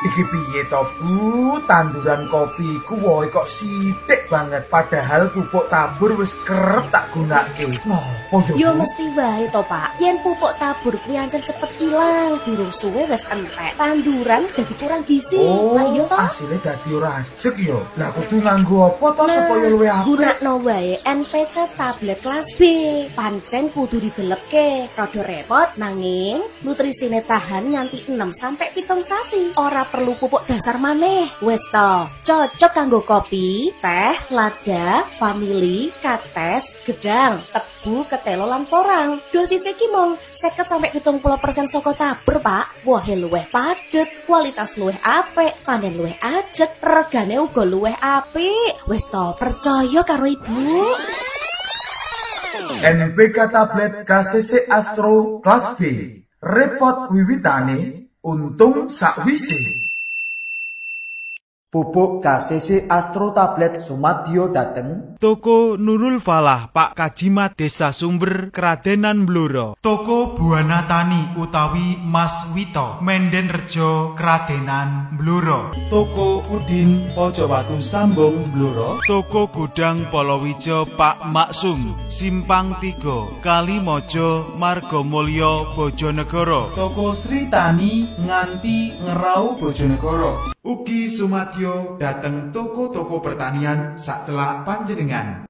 Iki piye to, Bu? Tanduran kopi ku wohe kok sithik banget padahal pupuk tabur wis kerep tak gunake. Ngopo yo? Yo mesti wae to, Pak. Yen pupuk tabur kuwi ancen cepet ilang, durung suwe wis entek. Tanduran dadi kurang gizi. Lah iya to? Asile dadi ora ajeg yo. Lah kudu nganggo apa to supaya luwih apik? Gunakno wae NPK tablet kelas B. Pancen kudu didelepke. Rada repot nanging nutrisine tahan nganti 6 sampai 7 sasi. Ora perlu pupuk dasar maneh. Wes to, cocok kanggo kopi, teh, lada, vanili, kates, gedang, tebu, ketelo lan porang. Dosise ki mung 50 sampai 70% saka tabur, Pak. Wohe luwih padet, kualitas luwih apik, panen luwih ajeg, regane uga luwih apik. Wes to, percaya karo Ibu. NPK tablet KCC Astro kelas B. Repot wiwitane, untung sakwise. Pupuk KCC Astro tablet sumadyo dateng Toko Nurul Falah Pak Kajimat Desa Sumber Kradenan Blora. Toko Buana Tani utawi Mas Wito Menden Rejo Kradenan Blora. Toko Udin Pojowatu Sambung Blora. Toko Gudang Polowijo Pak Maksum Simpang 3 Kalimojo Margomulyo Bojonegoro. Toko Sri Tani nganti Ngerau Bojonegoro. Ugi sumadyo dateng toko-toko pertanian sacelak panjenengan.